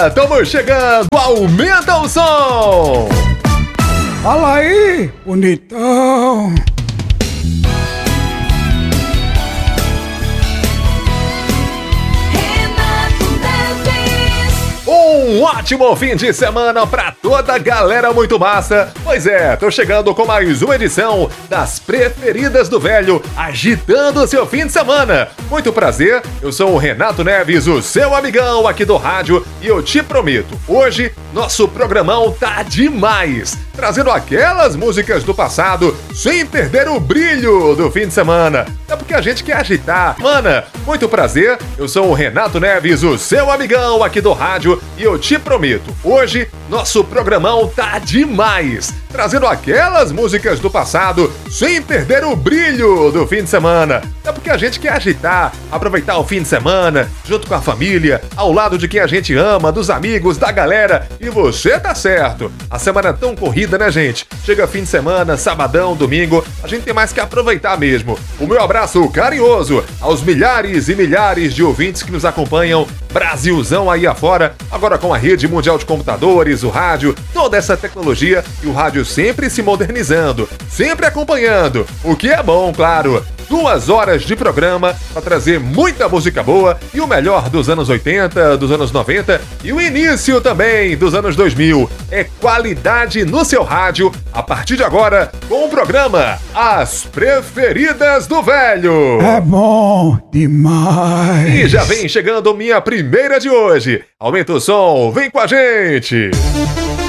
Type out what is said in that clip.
Estamos chegando, aumenta o som! Fala aí, bonitão! Um ótimo fim de semana pra toda a galera muito massa. Pois é, tô chegando com mais uma edição das Preferidas do Velho, agitando o seu fim de semana. Muito prazer, eu sou o Renato Neves, o seu amigão aqui do rádio, e eu te prometo, hoje nosso programão tá demais, trazendo aquelas músicas do passado sem perder o brilho do fim de semana. É porque a gente quer agitar. Mana, muito prazer, eu sou o Renato Neves, o seu amigão aqui do rádio, e eu te prometo, hoje nosso programão tá demais, trazendo aquelas músicas do passado sem perder o brilho do fim de semana. É porque a gente quer agitar, aproveitar o fim de semana, junto com a família, ao lado de quem a gente ama, dos amigos, da galera, e você tá certo. A semana é tão corrida, né, gente? Chega fim de semana, sabadão, domingo, a gente tem mais que aproveitar mesmo. O meu abraço carinhoso aos milhares e milhares de ouvintes que nos acompanham, Brasilzão aí afora, agora com a rede mundial de computadores, o rádio, toda essa tecnologia, e o rádio sempre se modernizando, sempre acompanhando, o que é bom, claro. 2 horas de programa para trazer muita música boa e o melhor dos anos 80, dos anos 90 e o início também dos anos 2000. É qualidade no seu rádio, a partir de agora, com o programa As Preferidas do Velho. É bom demais! E já vem chegando minha primeira de hoje. Aumenta o som, vem com a gente!